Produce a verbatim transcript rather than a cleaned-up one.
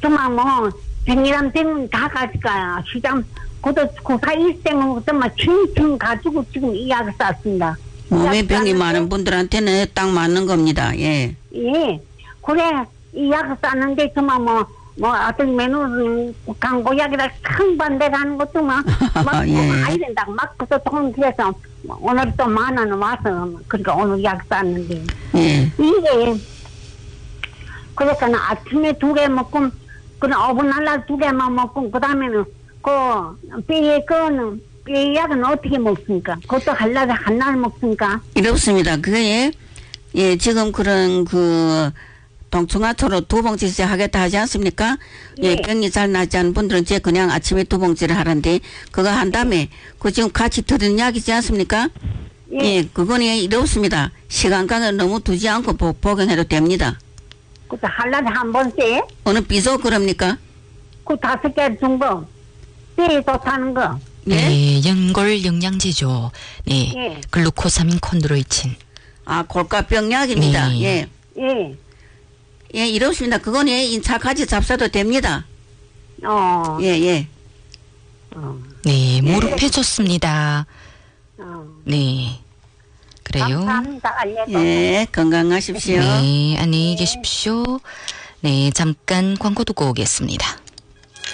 정말 뭐 백이란 병은 다 가져가야 시장 그도 고사 일생은 정말 층층 가지고 지금 이 약을 쌌습니다. 몸에 병이 많은 분들한테는 딱 맞는 겁니다. 예. 예. 그래 이 약을 쌌는데 정말 뭐 뭐 어떤 메뉴는 광고약이라 큰 반대를 하는 것도 막 막 예. 아이 된다 막 그래서 돈 그래서 오늘 또 만 원 와서 그러니까 오늘 약 쌌는데 예. 이게 그러니까 아침에 두 개 먹고 그냥 어분할라 두 개만 먹고 그 다음에는 그 뼈에 거는 뼈 약은 어떻게 먹습니까? 그것도 할라를 한날 먹습니까? 이렇습니다. 그게 예 지금 그런 그 동충하초로 두 봉지씩 하겠다 하지 않습니까? 예, 예. 병이 잘 나지 않은 분들은 이제 그냥 아침에 두 봉지를 하는데 그거 한 다음에 그 지금 같이 들은 약이지 않습니까? 예. 예, 그거는 이렇습니다. 시간간을 너무 두지 않고 복- 복용해도 됩니다. 그것도 할라를 한 번씩 어느 삐소 그럽니까? 그 다섯 개 정도 뼈에 좋다는 거. 예? 네, 연골 영양제죠. 네, 예. 글루코사민 콘드로이친. 아, 골가병약입니다. 네. 예. 예. 예, 이렇습니다. 그거는 인차 같이 잡숴도 됩니다. 어. 예, 예. 어. 네, 무릎에 좋습니다. 어. 네, 그래요. 감사합니다. 알려줘. 예, 건강하십시오. 네, 안녕히 계십시오. 네, 잠깐 광고 듣고 오겠습니다.